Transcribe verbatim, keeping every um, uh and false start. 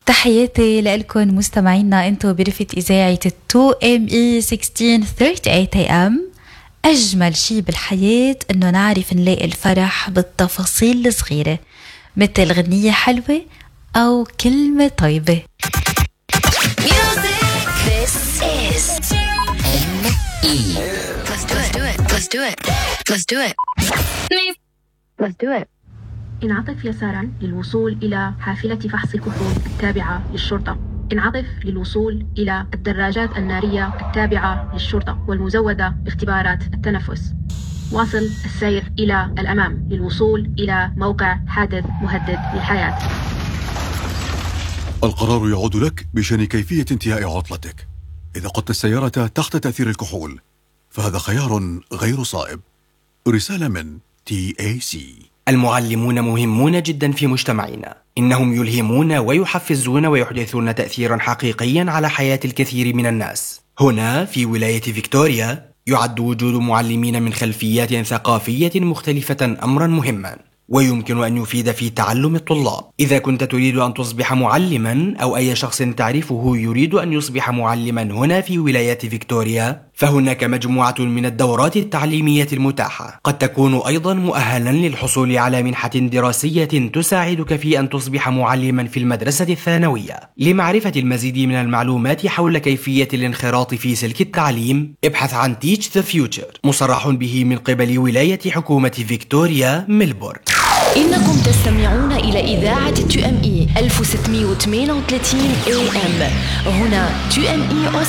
تحياتي لكم مستمعينا، انتو برفة إذاعة تو إم إي ستة عشر ثلاثين إيه إم. أجمل شي بالحياة إنه نعرف نلاقي الفرح بالتفاصيل الصغيرة، مثل غنية حلوة أو كلمة طيبة. This is إم إي. Let's do it. Let's do it. Let's do it. Let's do it. انعطف يسارا للوصول إلى حافلة فحص الكحول التابعة للشرطة. انعطف للوصول إلى الدراجات النارية التابعة للشرطة والمزودة باختبارات التنفس. واصل السير إلى الأمام للوصول إلى موقع حادث مهدد للحياة. القرار يعود لك بشأن كيفية انتهاء عطلتك. إذا قدت السيارة تحت تأثير الكحول فهذا خيار غير صائب. رسالة من تي إيه سي. المعلمون مهمون جدا في مجتمعنا، إنهم يلهمون ويحفزون ويحدثون تأثيرا حقيقيا على حياة الكثير من الناس. هنا في ولاية فيكتوريا يعد وجود معلمين من خلفيات ثقافية مختلفة أمرا مهما، ويمكن أن يفيد في تعلم الطلاب. إذا كنت تريد أن تصبح معلما أو أي شخص تعرفه يريد أن يصبح معلما هنا في ولاية فيكتوريا، فهناك مجموعة من الدورات التعليمية المتاحة. قد تكون أيضا مؤهلا للحصول على منحة دراسية تساعدك في أن تصبح معلما في المدرسة الثانوية. لمعرفة المزيد من المعلومات حول كيفية الانخراط في سلك التعليم، ابحث عن Teach the Future، مصرح به من قبل ولاية حكومة فيكتوريا ميلبورن. إنكم تستمعون إلى إذاعة تو إم إي ألف وستمائة وثمانية وثلاثين إيه إم. هنا تو إم إي